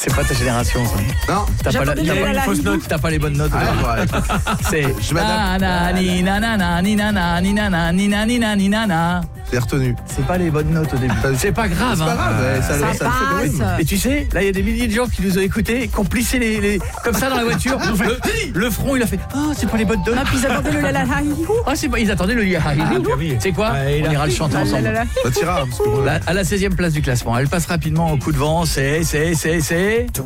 C'est pas ta génération, ça. Non. T'as pas entendu la la la. fausse note, t'as pas les bonnes notes. C'est Je m'adapte. nanani, nanana, ninana, ninana, ninana, ninana. J'ai retenu. C'est pas les bonnes notes au début. C'est pas grave. C'est pas grave, ouais, ça le fait le rythme. passe. Et tu sais, là il y a des milliers de gens qui nous ont écoutés, qui ont plissé les comme ça dans la voiture. Le front, il a fait c'est pas les bonnes notes. Ah, puis ils attendaient le la la la. C'est pas, ils attendaient le c'est quoi? On ira le chanter ensemble. Ça t'ira, parce que bon, À la 16e place du classement. Elle passe rapidement au coup de vent. C'est